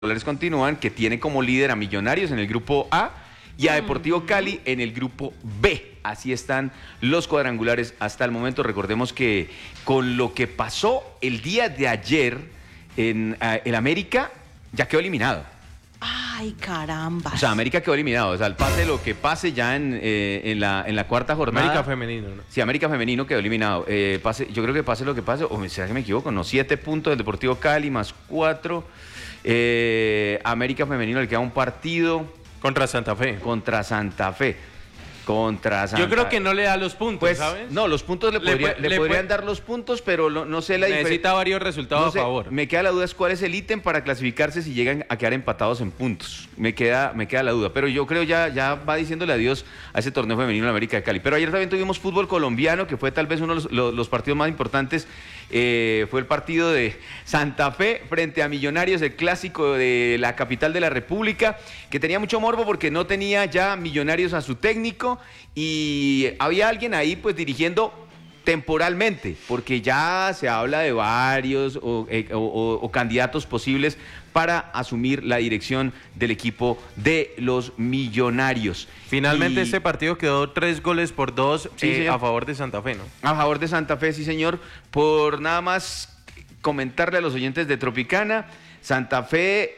cuadrangulares continúan, que tiene como líder a Millonarios en el grupo A y a Deportivo Cali en el grupo B. Así están los cuadrangulares hasta el momento. Recordemos que con lo que pasó el día de ayer en el América ya quedó eliminado. Ay, caramba. O sea, América quedó eliminado. O sea, pase lo que pase ya en la cuarta jornada. América femenino, ¿no? Sí, América femenino quedó eliminado. Yo creo que pase lo que pase, o será que me equivoco, no, 7 puntos del Deportivo Cali más 4. América femenino le queda un partido. Contra Santa Fe. Contra Santa Fe. Yo creo que no le da los puntos, pues, ¿sabes? No, los puntos le podrían dar los puntos, pero no sé la diferencia. Necesita varios resultados a favor. Me queda la duda es cuál es el ítem para clasificarse si llegan a quedar empatados en puntos. Me queda la duda, pero yo creo ya va diciéndole adiós a ese torneo femenino en América de Cali. Pero ayer también tuvimos fútbol colombiano, que fue tal vez uno de los partidos más importantes. Fue el partido de Santa Fe frente a Millonarios, el clásico de la capital de la República, que tenía mucho morbo porque no tenía ya Millonarios a su técnico y había alguien ahí pues dirigiendo temporalmente, porque ya se habla de varios o candidatos posibles para asumir la dirección del equipo de los Millonarios. Finalmente este partido quedó 3-2 sí, a favor de Santa Fe, ¿no? A favor de Santa Fe, sí señor. Por nada más comentarle a los oyentes de Tropicana, Santa Fe,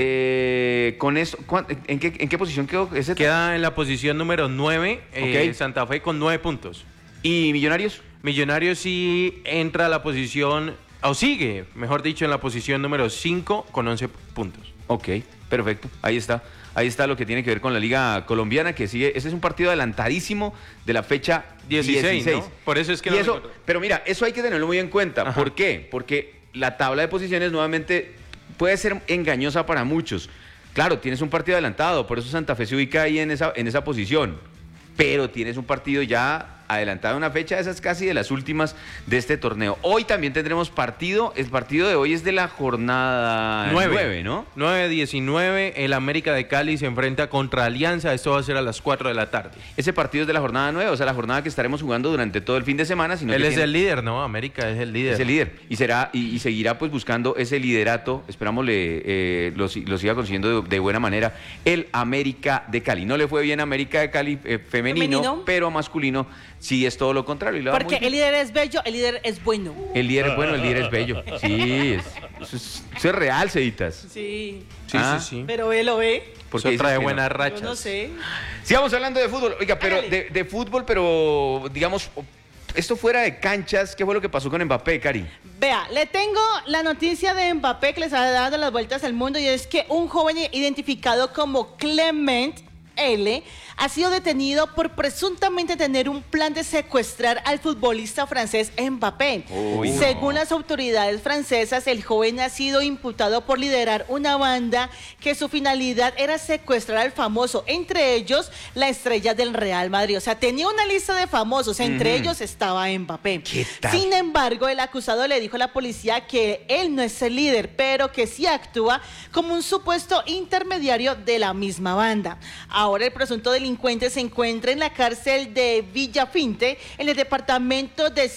con eso, ¿en qué posición quedó? Queda en la posición número 9, Okay. Santa Fe con 9 puntos. ¿Y Millonarios? Millonarios sí entra a la posición, o sigue, mejor dicho, en la posición número 5 con 11 puntos. Ok, perfecto, ahí está lo que tiene que ver con la Liga Colombiana, que sigue, ese es un partido adelantadísimo de la fecha 16. ¿No? Por eso es que pero mira, eso hay que tenerlo muy en cuenta. Ajá. ¿Por qué? Porque la tabla de posiciones nuevamente puede ser engañosa para muchos. Claro, tienes un partido adelantado, por eso Santa Fe se ubica ahí en esa posición, pero tienes un partido ya adelantado, una fecha, esa es casi de las últimas de este torneo. Hoy también tendremos partido, el partido de hoy es de la jornada 9, ¿no? 9-19, el América de Cali se enfrenta contra Alianza, esto va a ser a las 4 de la tarde. Ese partido es de la jornada 9, o sea, la jornada que estaremos jugando durante todo el fin de semana. Sino Él es el líder, ¿no? América es el líder. Es el líder, y seguirá pues buscando ese liderato, esperamos lo siga consiguiendo de buena manera, el América de Cali. No le fue bien a América de Cali femenino, pero masculino sí es todo lo contrario. Porque el líder es bello, el líder es bueno. El líder es bueno, el líder es bello. Sí, eso es real, Ceditas. Sí. Sí. Pero él lo ve. Porque eso trae buenas rachas. Yo no sé. Sigamos hablando de fútbol. Oiga, pero de fútbol, pero digamos, esto fuera de canchas, ¿qué fue lo que pasó con Mbappé, Cari? Vea, le tengo la noticia de Mbappé que les ha dado las vueltas al mundo, y es que un joven identificado como Clement L. ha sido detenido por presuntamente tener un plan de secuestrar al futbolista francés Mbappé. Según las autoridades francesas, el joven ha sido imputado por liderar una banda que su finalidad era secuestrar al famoso, entre ellos la estrella del Real Madrid. O sea, tenía una lista de famosos, entre ellos estaba Mbappé. ¿Qué tal? Sin embargo, el acusado le dijo a la policía que él no es el líder, pero que sí actúa como un supuesto intermediario de la misma banda. Ahora el presunto delincuente se encuentra en la cárcel de Villafinte, en el departamento de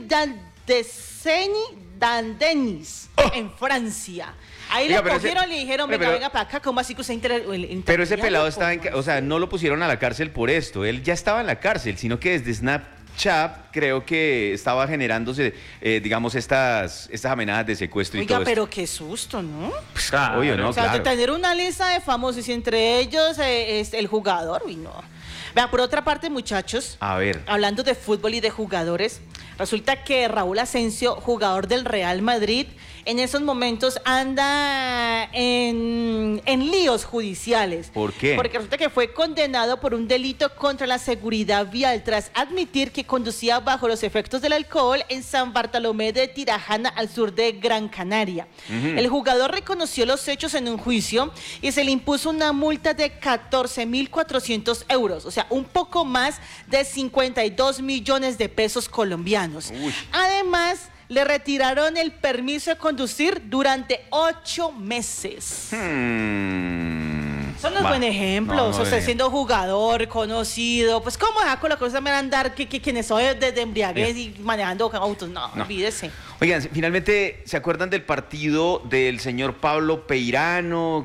Saint-Denis, en Francia. Ahí lo cogieron y le dijeron, venga para acá, ¿cómo así que usted Pero ese pelado estaba o sea, no lo pusieron a la cárcel por esto, él ya estaba en la cárcel, sino que desde Snapchat creo que estaba generándose, digamos, estas amenazas de secuestro. Oiga, y todo pero esto. Qué susto, ¿no? Pues, obvio, ¿no? O sea, claro. De tener una lista de famosos y entre ellos es el jugador, uy, no. Vean, por otra parte, muchachos, a ver, hablando de fútbol y de jugadores, resulta que Raúl Asensio, jugador del Real Madrid, en esos momentos anda en líos judiciales. ¿Por qué? Porque resulta que fue condenado por un delito contra la seguridad vial tras admitir que conducía bajo los efectos del alcohol en San Bartolomé de Tirajana, al sur de Gran Canaria. El jugador reconoció los hechos en un juicio y se le impuso una multa de 14.400 euros, o sea, un poco más de 52 millones de pesos colombianos. Uy. Además, le retiraron el permiso de conducir durante 8 meses. Son los buenos ejemplos. Usted siendo jugador, conocido, pues ¿cómo con la cosa me andar que quienes son de embriaguez y manejando autos? No, olvídese. Oigan, finalmente, ¿se acuerdan del partido del señor Pablo Peirano?